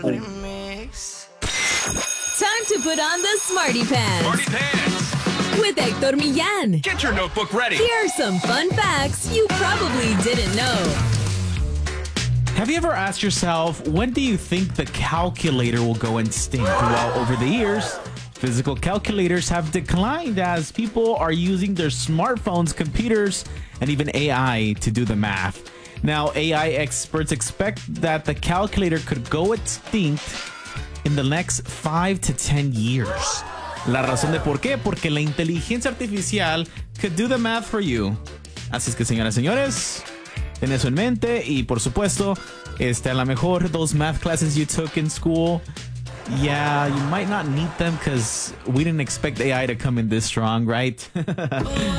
Remix. Time to put on the Smarty Pants. Smarty Pants. With Hector Millán. Get your notebook ready. Here are some fun facts you probably didn't know. Have you ever asked yourself, when do you think the calculator will go extinct? Well, over the years, physical calculators have declined as people are using their smartphones, computers, and even AI to do the math. Now, AI experts expect that the calculator could go extinct in the next 5 to 10 years. La razón de por qué, porque la inteligencia artificial could do the math for you. Así es que, señoras y señores, ten eso en mente y, por supuesto, a lo mejor those math classes you took in school, yeah, you might not need them because we didn't expect AI to come in this strong, right?